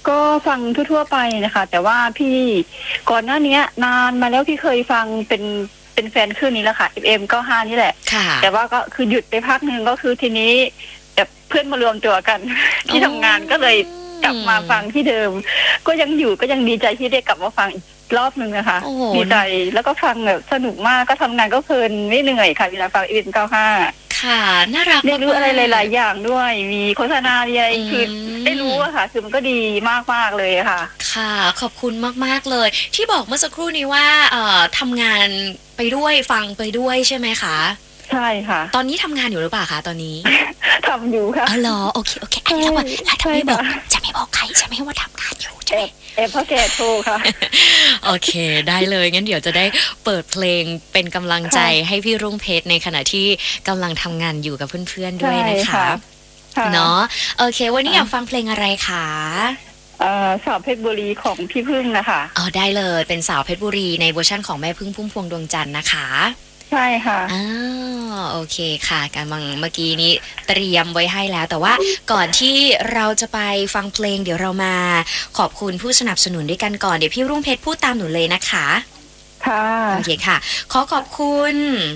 ก็ฟังทั่วๆไปนะคะแต่ว่าพี่ก่อนหน้านี้นานมาแล้วพี่เคยฟังเป็นแฟนคลื่นนี้แหละค่ะ FM 95นี่แหละแต่ว่าก็คือหยุดไปพักนึงก็คือทีนี้แบบเพื่อนมารวมตัวกันที่ทำงานก็เลยกลับมาฟังที่เดิมก็ยังอยู่ก็ยังดีใจที่ได้กลับมาฟังอีกรอบนึงนะคะดีใจแล้วก็ฟังแบบสนุกมากก็ทำงานก็เพลินไม่เหนื่อยค่ะเวลาฟัง FM 95 ค่ะน่ารักได้รู้อะไรหลายๆอย่างด้วยมีโฆษณาอะไรคือได้รู้อะค่ะคือมันก็ดีมากๆเลยค่ะค่ะขอบคุณมากๆเลยที่บอกเมื่อสักครู่นี้ว่าทำงานไปด้วยฟังไปด้วยใช่ไหมคะใช่ค่ะตอนนี้ทำงานอยู่หรือเปล่าคะตอนนี้ทำอยู่ค่ะอ๋อเหรอโอเคอันนี้แล้วทำไมบอกจะไม่บอกใครใช่ไหมว่าทำงานอยู่ใช่ไหมเพราะแกโทรค่ะโอเคได้เลยงั้นเดี๋ยวจะได้เปิดเพลงเป็นกำลังใจให้พี่รุ่งเพชรในขณะที่กำลังทำงานอยู่กับเพื่อนๆด้วยนะคะเนาะโอเควันนี้อยากฟังเพลงอะไรคะสาวเพชรบุรีของพี่พึ่งนะคะอ๋อได้เลยเป็นสาวเพชรบุรีในเวอร์ชั่นของแม่พึ่งพุ่มพวงดวงจันทร์นะคะใช่ค่ะโอเคค่ะกำลังเมื่อกี้นี้เตรียมไว้ให้แล้วแต่ว่าก่อนที่เราจะไปฟังเพลงเดี๋ยวเรามาขอบคุณผู้สนับสนุนด้วยกันก่อนเดี๋ยวพี่รุ่งเพชรพูดตามหนูเลยนะคะค่ะโอเคค่ะขอขอบคุณ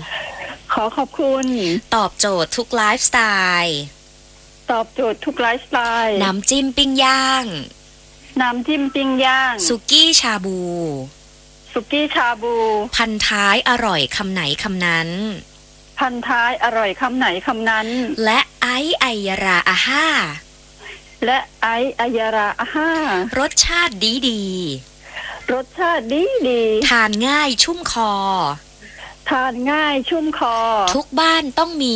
ตอบโจทย์ทุกไลฟ์สไตล์ตอบโจทย์ทุกไลฟ์สไตล์น้ำจิ้มปิ้งย่างสุกี้ชาบูพันท้ายอร่อยคำไหนคำนั้นและไอไอยาราอาห้ารสชาติดีทานง่ายชุ่มคอทุกบ้านต้องมี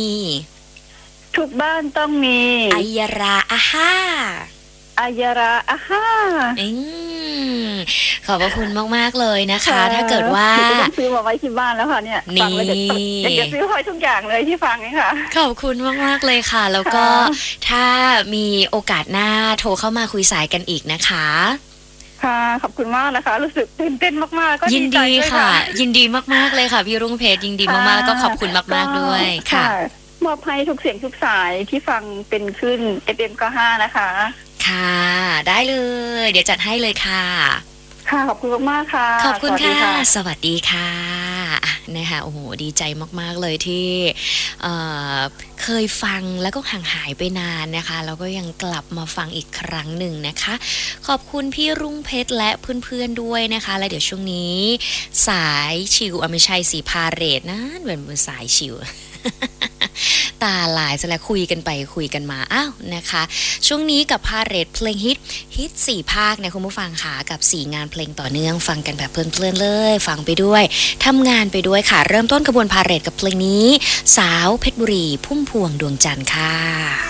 ไอยาราอาห้าขอบพระคุณมากๆเลยนะคะถ้าเกิดว่าซื้อมาไว้ที่บ้านแล้วค่ะเนี่ยฟังแล้วเดี๋ยวซื้อไว้ทุกอย่างเลยที่ฟังนี่ค่ะขอบคุณมากๆเลยค่ะแล้วก็ถ้ามีโอกาสหน้าโทรเข้ามาคุยสายกันอีกนะคะค่ะขอบคุณมากนะคะรู้สึกตื่นเต้นมากๆก็ยินดีค่ะยินดีมากๆเลยค่ะพี่รุ่งเพชรยินดีมากๆแล้วก็ขอบคุณมากๆด้วยค่ะมอบให้ทุกเสียงทุกสายที่ฟังเป็นขึ้น FM 95นะคะค่ะได้เลยเดี๋ยวจัดให้เลยค่ะค่ะขอบคุณมากๆค่ะขอบคุณค่ะสวัสดีค่ะนะคะโอ้โหดีใจมากๆเลยที่เคยฟังแล้วก็ห่างหายไปนานนะคะแล้วก็ยังกลับมาฟังอีกครั้งหนึ่งนะคะขอบคุณพี่รุ่งเพชรและเพื่อนๆด้วยนะคะและเดี๋ยวช่วงนี้สายชิวไม่ใช่สีพาเรดนะเป็นสายชิวตาลายซะแล้วคุยกันไปคุยกันมาอ้าวนะคะช่วงนี้กับพาเรดเพลงฮิต4ภาคนะคุณผู้ฟังค่ะกับ4งานเพลงต่อเนื่องฟังกันแบบเพลินๆเลยฟังไปด้วยทำงานไปด้วยค่ะเริ่มต้นขบวนพาเรดกับเพลงนี้สาวเพชรบุรีพุ่มพวงดวงจันทร์ค่ะ